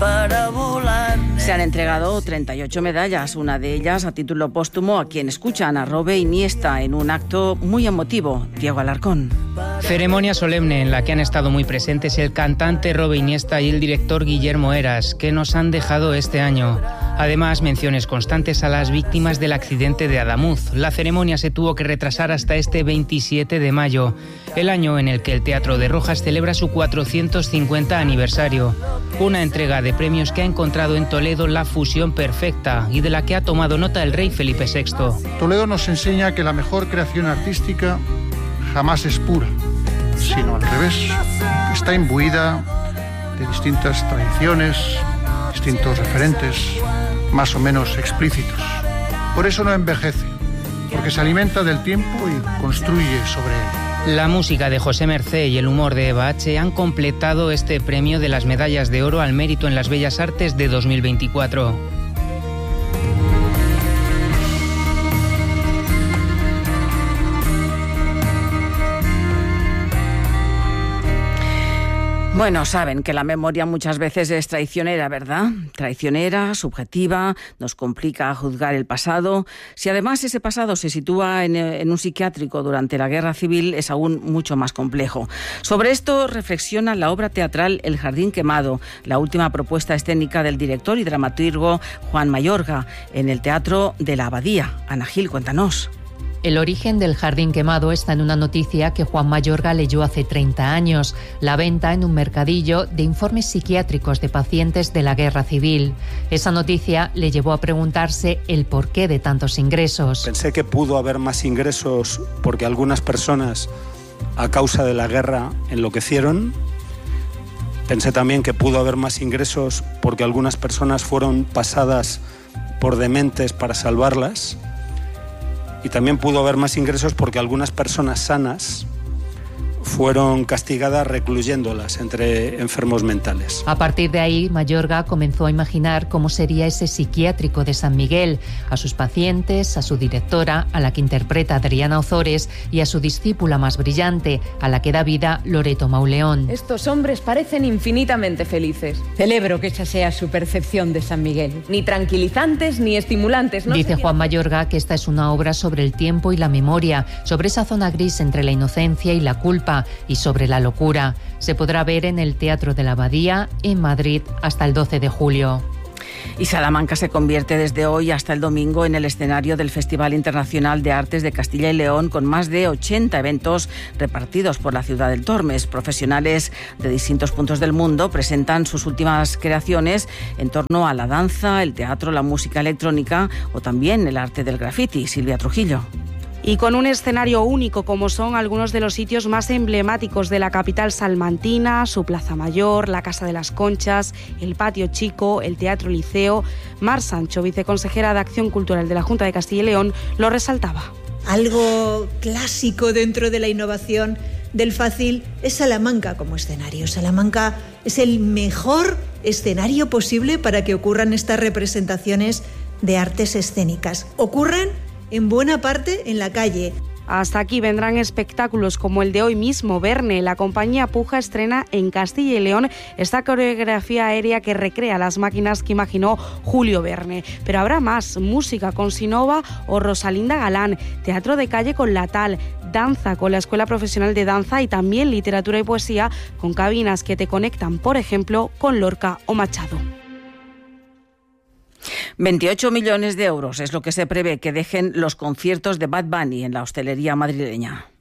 para volar. Se han entregado 38 medallas, una de ellas a título póstumo a quien escuchan a Robe Iniesta en un acto muy emotivo. Diego Alarcón. Ceremonia solemne en la que han estado muy presentes el cantante Robe Iniesta y el director Guillermo Heras, que nos han dejado este año. Además, menciones constantes a las víctimas del accidente de Adamuz. La ceremonia se tuvo que retrasar hasta este 27 de mayo, el año en el que el Teatro de Rojas celebra su 450 aniversario. Una entrega de premios que ha encontrado en Toledo la fusión perfecta y de la que ha tomado nota el rey Felipe VI. Toledo nos enseña que la mejor creación artística jamás es pura, sino al revés. Está imbuida de distintas tradiciones, distintos referentes, más o menos explícitos. Por eso no envejece, porque se alimenta del tiempo y construye sobre él. La música de José Mercé y el humor de Eva H. han completado este premio de las medallas de oro al mérito en las Bellas Artes de 2024. Bueno, saben que la memoria muchas veces es traicionera, ¿verdad? Traicionera, subjetiva, nos complica juzgar el pasado. Si además ese pasado se sitúa en un psiquiátrico durante la Guerra Civil, es aún mucho más complejo. Sobre esto reflexiona la obra teatral El Jardín Quemado, la última propuesta escénica del director y dramaturgo Juan Mayorga, en el Teatro de la Abadía. Ana Gil, cuéntanos. El origen del Jardín Quemado está en una noticia que Juan Mayorga leyó hace 30 años, la venta en un mercadillo de informes psiquiátricos de pacientes de la Guerra Civil. Esa noticia le llevó a preguntarse el porqué de tantos ingresos. Pensé que pudo haber más ingresos porque algunas personas, a causa de la guerra, enloquecieron. Pensé también que pudo haber más ingresos porque algunas personas fueron pasadas por dementes para salvarlas. Y también pudo haber más ingresos porque algunas personas sanas fueron castigadas recluyéndolas entre enfermos mentales. A partir de ahí, Mayorga comenzó a imaginar cómo sería ese psiquiátrico de San Miguel, a sus pacientes, a su directora, a la que interpreta Adriana Ozores, y a su discípula más brillante, a la que da vida Loreto Mauleón. Estos hombres parecen infinitamente felices. Celebro que esa sea su percepción de San Miguel. Ni tranquilizantes ni estimulantes. No Dice Juan Mayorga que esta es una obra sobre el tiempo y la memoria, sobre esa zona gris entre la inocencia y la culpa, y sobre la locura. Se podrá ver en el Teatro de la Abadía, en Madrid, hasta el 12 de julio. Y Salamanca se convierte desde hoy hasta el domingo en el escenario del Festival Internacional de Artes de Castilla y León, con más de 80 eventos repartidos por la ciudad del Tormes. Profesionales de distintos puntos del mundo presentan sus últimas creaciones en torno a la danza, el teatro, la música electrónica o también el arte del graffiti. Silvia Trujillo. Y con un escenario único, como son algunos de los sitios más emblemáticos de la capital salmantina, su Plaza Mayor, la Casa de las Conchas, el Patio Chico, el Teatro Liceo. Mar Sancho, viceconsejera de Acción Cultural de la Junta de Castilla y León, lo resaltaba. Algo clásico dentro de la innovación del fácil es Salamanca como escenario. Salamanca es el mejor escenario posible para que ocurran estas representaciones de artes escénicas. Ocurren en buena parte en la calle. Hasta aquí vendrán espectáculos como el de hoy mismo, Verne. La compañía Puja estrena en Castilla y León esta coreografía aérea que recrea las máquinas que imaginó Julio Verne. Pero habrá más: música con Sinova o Rosalinda Galán, teatro de calle con La Tal, danza con la Escuela Profesional de Danza y también literatura y poesía con cabinas que te conectan, por ejemplo, con Lorca o Machado. 28 millones de euros es lo que se prevé que dejen los conciertos de Bad Bunny en la hostelería madrileña.